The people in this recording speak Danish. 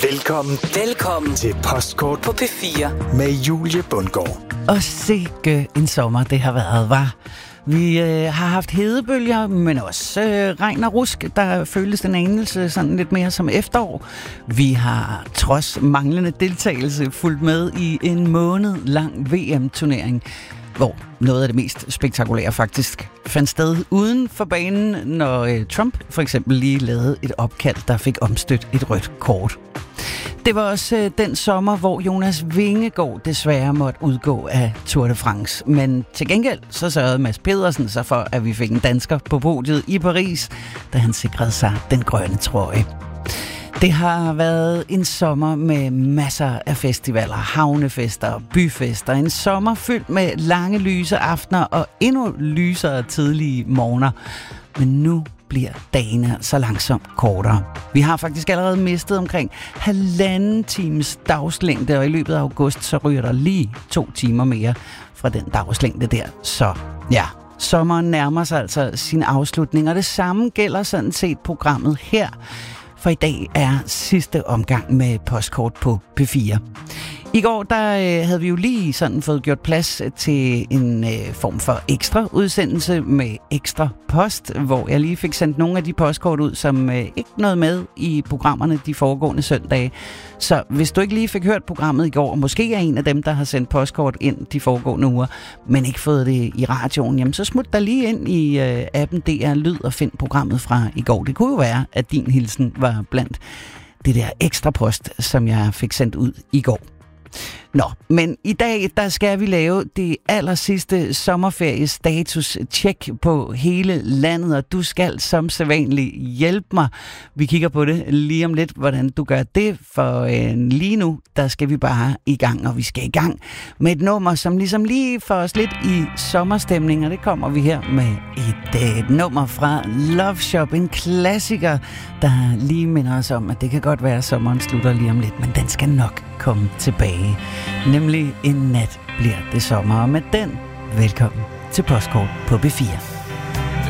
Velkommen til Postkort på P4 med Julie Bundgaard. Og sikke en sommer det har været, var. Vi har haft hedebølger, men også regn og rusk, der føles den anelse sådan lidt mere som efterår. Vi har trods manglende deltagelse fulgt med i en måned lang VM-turnering, hvor noget af det mest spektakulære faktisk fandt sted uden for banen, når Trump for eksempel lige lavede et opkald, der fik omstødt et rødt kort. Det var også den sommer, hvor Jonas Vingegaard desværre måtte udgå af Tour de France. Men til gengæld så sørgede Mads Pedersen sig for, at vi fik en dansker på podiet i Paris, da han sikrede sig den grønne trøje. Det har været en sommer med masser af festivaler, havnefester og byfester. En sommer fyldt med lange lyse aftener og endnu lysere tidlige morgener. Men nu bliver dagene så langsomt kortere. Vi har faktisk allerede mistet omkring 1,5 times dagslængde, og i løbet af august så ryger der lige 2 timer mere fra den dagslængde der. Så ja, sommeren nærmer sig altså sin afslutning, og det samme gælder sådan set programmet her. For i dag er sidste omgang med Postkort på P4. I går der havde vi jo lige sådan fået gjort plads til en form for ekstra udsendelse med ekstra post, hvor jeg lige fik sendt nogle af de postkort ud, som ikke nåede med i programmerne de foregående søndage. Så hvis du ikke lige fik hørt programmet i går, og måske er en af dem, der har sendt postkort ind de foregående uger, men ikke fået det i radioen, jamen så smut der lige ind i appen DR Lyd og find programmet fra i går. Det kunne jo være, at din hilsen var blandt det der ekstra post, som jeg fik sendt ud i går. Nå, men i dag, der skal vi lave det allersidste sommerferiestatus-tjek på hele landet, og du skal som sædvanligt hjælpe mig. Vi kigger på det lige om lidt, hvordan du gør det, for lige nu, der skal vi bare i gang, og vi skal i gang med et nummer, som ligesom lige får os lidt i sommerstemning, og det kommer vi her med et nummer fra Love Shop, en klassiker, der lige minder os om, at det kan godt være, at sommeren slutter lige om lidt, men den skal nok komme tilbage. Nemlig en nat bliver det sommer, og med den velkommen til Postkort på P4.